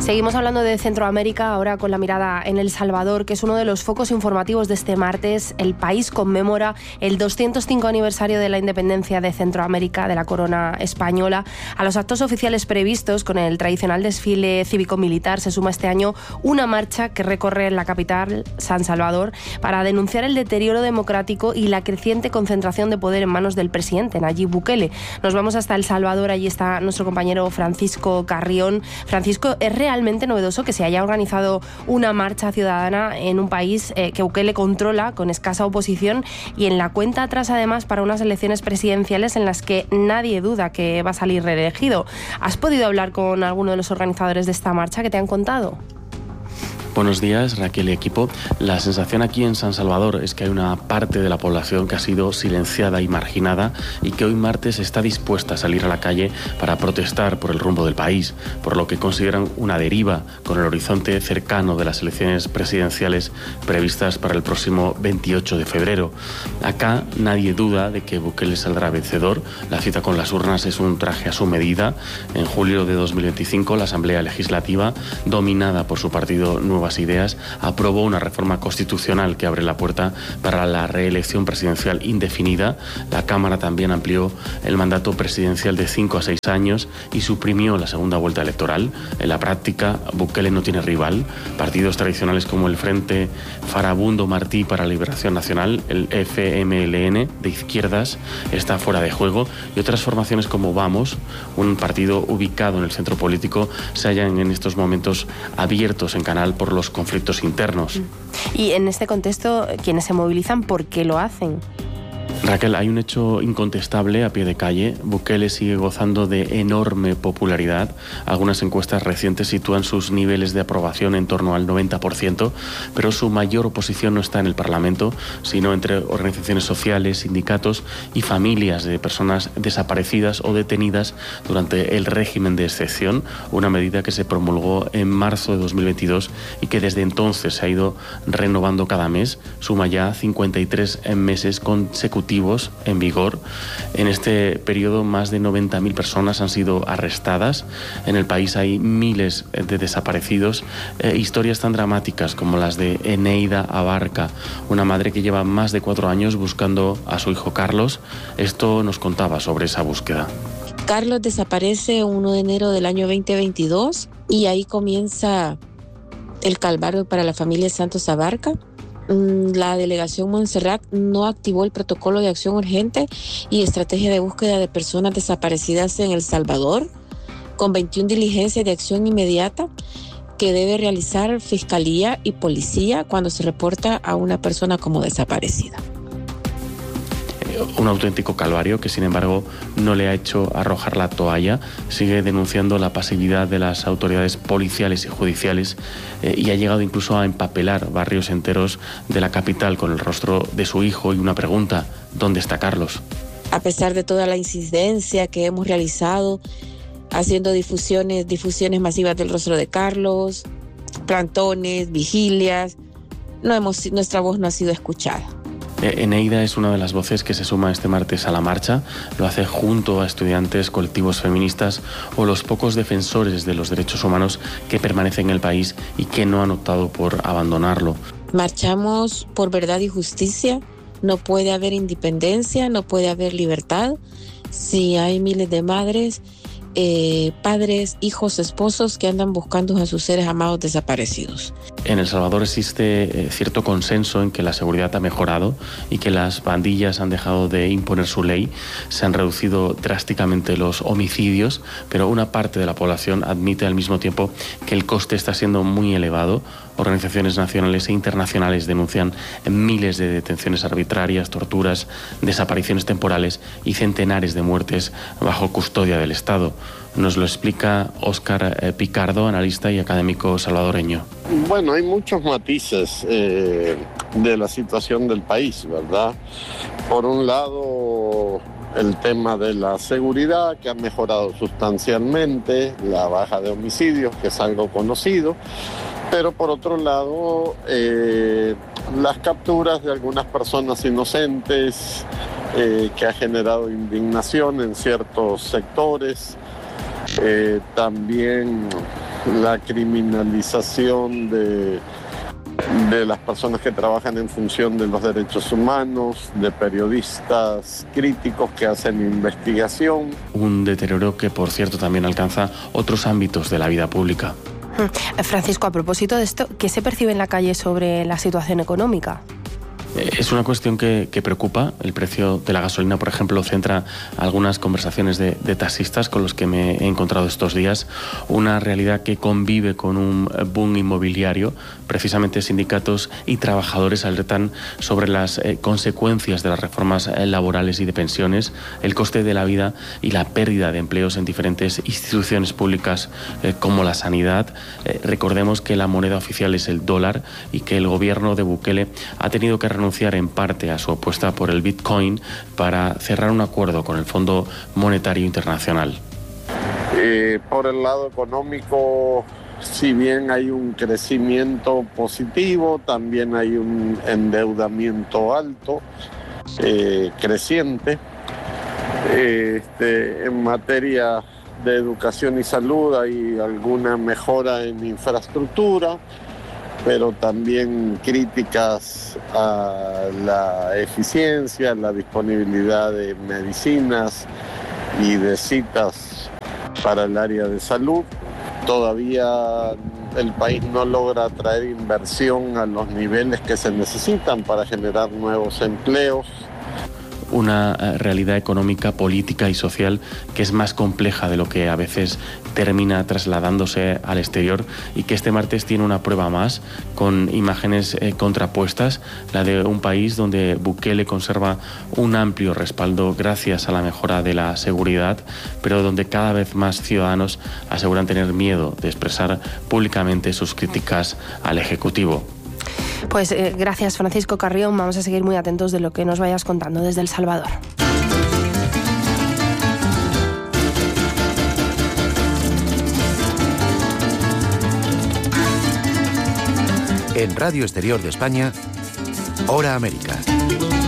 Seguimos hablando de Centroamérica, ahora con la mirada en El Salvador, que es uno de los focos informativos de este martes. El país conmemora el 205 aniversario de la independencia de Centroamérica, de la corona española. A los actos oficiales previstos, con el tradicional desfile cívico-militar, se suma este año una marcha que recorre la capital, San Salvador, para denunciar el deterioro democrático y la creciente concentración de poder en manos del presidente Nayib Bukele. Nos vamos hasta El Salvador, allí está nuestro compañero Francisco Carrión. Francisco, ¿es realmente novedoso que se haya organizado una marcha ciudadana en un país que Bukele controla con escasa oposición y en la cuenta atrás, además, para unas elecciones presidenciales en las que nadie duda que va a salir reelegido? ¿Has podido hablar con alguno de los organizadores de esta marcha? ¿Qué te han contado? Buenos días, Raquel y equipo. La sensación aquí en San Salvador es que hay una parte de la población que ha sido silenciada y marginada y que hoy martes está dispuesta a salir a la calle para protestar por el rumbo del país, por lo que consideran una deriva con el horizonte cercano de las elecciones presidenciales previstas para el próximo 28 de febrero. Acá nadie duda de que Bukele saldrá vencedor. La cita con las urnas es un traje a su medida. En julio de 2025, la Asamblea Legislativa, dominada por su partido Nuevas Ideas, aprobó una reforma constitucional que abre la puerta para la reelección presidencial indefinida. La Cámara también amplió el mandato presidencial de 5 a 6 años y suprimió la segunda vuelta electoral. En la práctica, Bukele no tiene rival. Partidos tradicionales como el Frente Farabundo Martí para la Liberación Nacional, el FMLN, de izquierdas, está fuera de juego, y otras formaciones como Vamos, un partido ubicado en el centro político, se hallan en estos momentos abiertos en canal por los conflictos internos. Y en este contexto, ¿quiénes se movilizan? ¿Por qué lo hacen? Raquel, hay un hecho incontestable a pie de calle. Bukele sigue gozando de enorme popularidad. Algunas encuestas recientes sitúan sus niveles de aprobación en torno al 90%, pero su mayor oposición no está en el Parlamento, sino entre organizaciones sociales, sindicatos y familias de personas desaparecidas o detenidas durante el régimen de excepción, una medida que se promulgó en marzo de 2022 y que desde entonces se ha ido renovando cada mes. Suma ya 53 meses consecutivos en vigor. En este periodo, más de 90.000 personas han sido arrestadas. En el país hay miles de desaparecidos. Historias tan dramáticas como las de Eneida Abarca, una madre que lleva más de 4 años buscando a su hijo Carlos. Esto nos contaba sobre esa búsqueda. Carlos desaparece 1 de enero del año 2022 y ahí comienza el calvario para la familia Santos Abarca. La delegación Montserrat no activó el protocolo de acción urgente y estrategia de búsqueda de personas desaparecidas en El Salvador, con 21 diligencias de acción inmediata que debe realizar Fiscalía y Policía cuando se reporta a una persona como desaparecida. Un auténtico calvario que, sin embargo, no le ha hecho arrojar la toalla. Sigue denunciando la pasividad de las autoridades policiales y judiciales y ha llegado incluso a empapelar barrios enteros de la capital con el rostro de su hijo y una pregunta: ¿dónde está Carlos? A pesar de toda la incidencia que hemos realizado, haciendo difusiones masivas del rostro de Carlos, plantones, vigilias, nuestra voz no ha sido escuchada. Eneida es una de las voces que se suma este martes a la marcha. Lo hace junto a estudiantes, colectivos feministas o los pocos defensores de los derechos humanos que permanecen en el país y que no han optado por abandonarlo. Marchamos por verdad y justicia. No puede haber independencia, no puede haber libertad si hay miles de madres, padres, hijos, esposos que andan buscando a sus seres amados desaparecidos. En El Salvador existe cierto consenso en que la seguridad ha mejorado y que las pandillas han dejado de imponer su ley. Se han reducido drásticamente los homicidios, pero una parte de la población admite al mismo tiempo que el coste está siendo muy elevado. Organizaciones nacionales e internacionales denuncian miles de detenciones arbitrarias, torturas, desapariciones temporales y centenares de muertes bajo custodia del Estado. Nos lo explica Óscar Picardo, analista y académico salvadoreño. Bueno, hay muchos matices de la situación del país, ¿verdad? Por un lado, el tema de la seguridad, que ha mejorado sustancialmente, la baja de homicidios, que es algo conocido, pero por otro lado, las capturas de algunas personas inocentes, que ha generado indignación en ciertos sectores, también la criminalización de las personas que trabajan en función de los derechos humanos, de periodistas críticos que hacen investigación. Un deterioro que, por cierto, también alcanza otros ámbitos de la vida pública. Francisco, a propósito de esto, ¿qué se percibe en la calle sobre la situación económica? Es una cuestión que preocupa. El precio de la gasolina, por ejemplo, centra algunas conversaciones de taxistas con los que me he encontrado estos días. Una realidad que convive con un boom inmobiliario. Precisamente sindicatos y trabajadores alertan sobre las consecuencias de las reformas laborales y de pensiones, el coste de la vida y la pérdida de empleos en diferentes instituciones públicas como la sanidad. Recordemos que la moneda oficial es el dólar y que el gobierno de Bukele ha tenido que renunciar en parte a su apuesta por el Bitcoin para cerrar un acuerdo con el Fondo Monetario Internacional. Por el lado económico, si bien hay un crecimiento positivo, también hay un endeudamiento alto, creciente. En materia de educación y salud hay alguna mejora en infraestructura, pero también críticas a la eficiencia, la disponibilidad de medicinas y de citas para el área de salud. Todavía el país no logra atraer inversión a los niveles que se necesitan para generar nuevos empleos. Una realidad económica, política y social que es más compleja de lo que a veces termina trasladándose al exterior y que este martes tiene una prueba más con imágenes contrapuestas, la de un país donde Bukele conserva un amplio respaldo gracias a la mejora de la seguridad, pero donde cada vez más ciudadanos aseguran tener miedo de expresar públicamente sus críticas al Ejecutivo. Pues gracias, Francisco Carrión. Vamos a seguir muy atentos de lo que nos vayas contando desde El Salvador. En Radio Exterior de España, Hora América.